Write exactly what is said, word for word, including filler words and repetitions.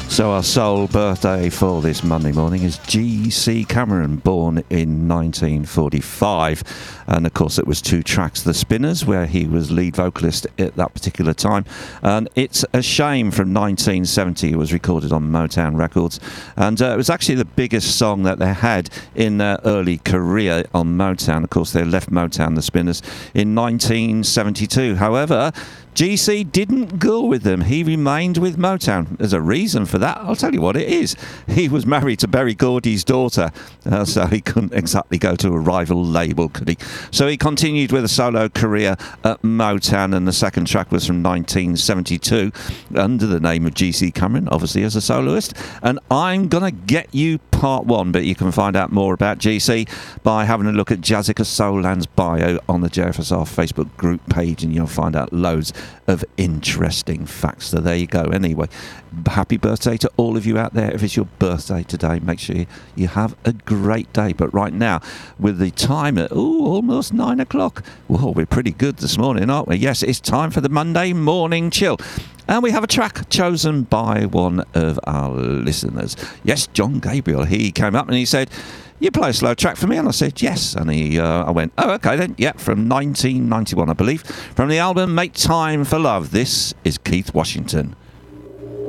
So our sole birthday for this Monday morning is G C Cameron, born in nineteen forty-five. And of course it was two tracks, The Spinners, where he was lead vocalist at that particular time. And It's a Shame from nineteen seventy. It was recorded on Motown Records. And uh, it was actually the biggest song that they had in their early career on Motown. Of course, they left Motown, The Spinners, in nineteen seventy-two. However, G C didn't go with them. He remained with Motown. There's a reason for that. I'll tell you what it is. He was married to Berry Gordy's daughter, uh, so he couldn't exactly go to a rival label, could he? So he continued with a solo career at Motown, and the second track was from nineteen seventy-two under the name of G C Cameron, obviously as a soloist. And I'm going to get you part one, but you can find out more about G C by having a look at Jazzica Soulland's bio on the J F S R Facebook group page, and you'll find out loads of interesting facts. So there you go. Anyway, happy birthday to all of you out there. If it's your birthday today, make sure you, you have a great day. But right now, with the time at ooh, almost nine o'clock, well, we're pretty good this morning, aren't we? Yes, it's time for the Monday Morning Chill. And we have a track chosen by one of our listeners. Yes, John Gabriel. He came up and he said, "You play a slow track for me?" And I said, yes. And he, uh, I went, oh, okay then. Yeah, from nineteen ninety-one, I believe. From the album Make Time for Love, this is Keith Washington.